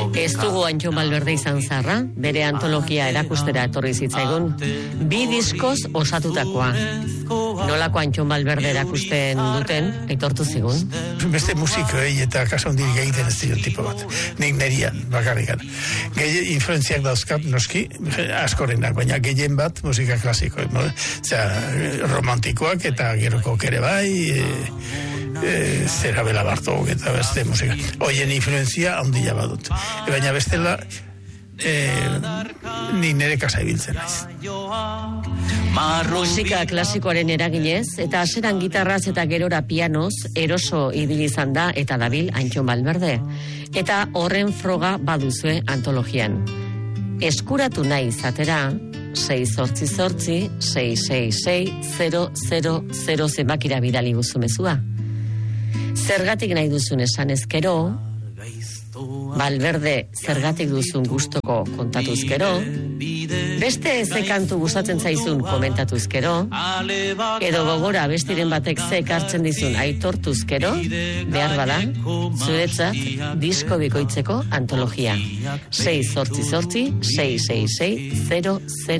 Ez dugu Antxon Valverde izan zarra, bere antologia erakustera etorri zitzaigun, 2 diskoz osatutakoa. Nolako Antxon Valverde erakusten duten, aitortu zigun. Beste musikoei eta kaso hondirik egiten ez diren tipo bat. Nik nerian, bakarrikan. Influenziak dauzkat, noski, askorenak, baina gehien bat musika klasiko. Romantikoak eta gerokok ere bai, zera Bela Bartok eta beste musika. Hoien influenzia handia badut. Baina bestela, ni nire kasa ibiltzen naiz. Musika klasikoaren eraginez, eta haseran gitarraz eta gerora pianoz, eroso ibili izan da eta dabil Antxon Valverde. Eta horren froga baduzue antologian. Eskuratu nahi izatera, 688-666-000 zenbakira bidali guzu mezua. Zergatik nahi duzun esan ezkero, Valverde zergatik duzun gustoko kontatuzkero, beste ze kantu gustatzen zaizun komentatuzkero, edo gogora bestiren batek ze ekartzen dizun aitortuzkero, behar bada, zuretzat disko bikoitzeko antologia. 688-666-000